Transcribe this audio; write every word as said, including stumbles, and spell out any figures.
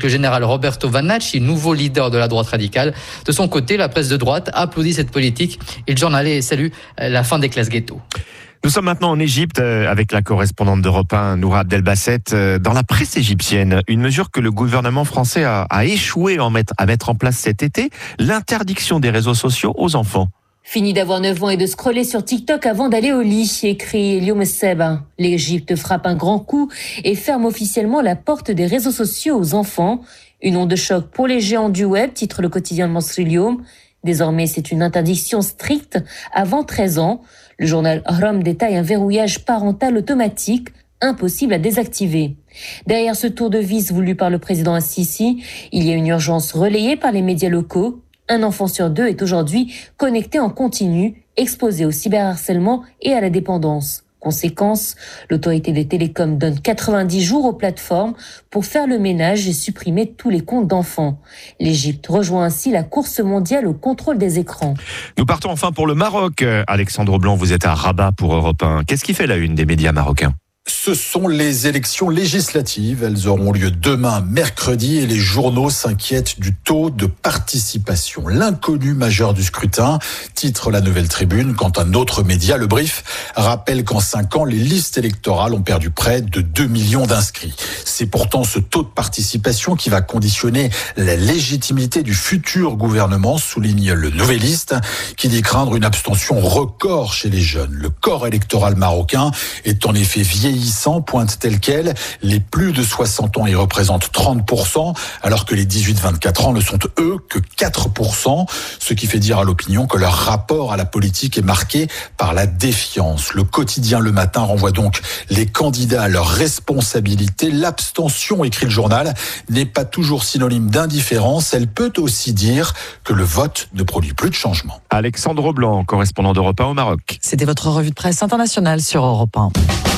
avec le général Roberto Vannacci, nouveau leader de la droite radicale. De son côté, la presse de droite applaudit cette politique et le journal salue la fin des classes ghetto. Nous sommes maintenant en Égypte avec la correspondante d'Europe un, Noura Abdelbasset. Dans la presse égyptienne, une mesure que le gouvernement français a, a échoué à mettre, à mettre en place cet été, l'interdiction des réseaux sociaux aux enfants. Fini d'avoir neuf ans et de scroller sur TikTok avant d'aller au lit, écrit Lyoum Seba. L'Égypte frappe un grand coup et ferme officiellement la porte des réseaux sociaux aux enfants. Une onde de choc pour les géants du web, titre le quotidien de Masri Lyoum. Désormais, c'est une interdiction stricte avant treize ans. Le journal Ahram détaille un verrouillage parental automatique, impossible à désactiver. Derrière ce tour de vis voulu par le président Al-Sisi, il y a une urgence relayée par les médias locaux. Un enfant sur deux est aujourd'hui connecté en continu, exposé au cyberharcèlement et à la dépendance. Conséquence, l'autorité des télécoms donne quatre-vingt-dix jours aux plateformes pour faire le ménage et supprimer tous les comptes d'enfants. L'Égypte rejoint ainsi la course mondiale au contrôle des écrans. Nous partons enfin pour le Maroc. Alexandre Blanc, vous êtes à Rabat pour Europe un. Qu'est-ce qui fait la une des médias marocains ? Ce sont les élections législatives. Elles auront lieu demain, mercredi, et les journaux s'inquiètent du taux de participation. L'inconnu majeur du scrutin, titre la Nouvelle Tribune, quand un autre média, Le Brief, rappelle qu'en cinq ans, les listes électorales ont perdu près de deux millions d'inscrits. C'est pourtant ce taux de participation qui va conditionner la légitimité du futur gouvernement, souligne le Nouvelliste, qui dit craindre une abstention record chez les jeunes. Le corps électoral marocain est en effet vieillissant, pointe tel quel. Les plus de soixante ans y représentent trente pour cent, alors que les dix-huit vingt-quatre ans ne sont eux que quatre pour cent, ce qui fait dire à l'opinion que leur rapport à la politique est marqué par la défiance. Le quotidien Le Matin renvoie donc les candidats à leurs responsabilités. L'abstention, écrit le journal, n'est pas toujours synonyme d'indifférence. Elle peut aussi dire que le vote ne produit plus de changement. Alexandre Blanc, correspondant d'Europe un au Maroc. C'était votre revue de presse internationale sur Europe un.